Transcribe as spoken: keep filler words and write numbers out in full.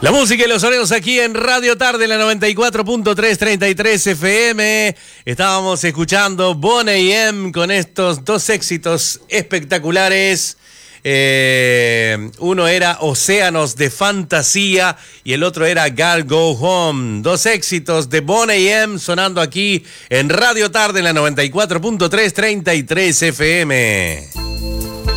La música y los sonidos aquí en Radio Tarde, la noventa y cuatro punto tres, treinta y tres F M. Estábamos escuchando Boney M con estos dos éxitos espectaculares. Eh, uno era Océanos de Fantasía y el otro era Gotta Go Home. Dos éxitos de Boney M sonando aquí en Radio Tarde, en la noventa y cuatro punto tres, treinta y tres F M.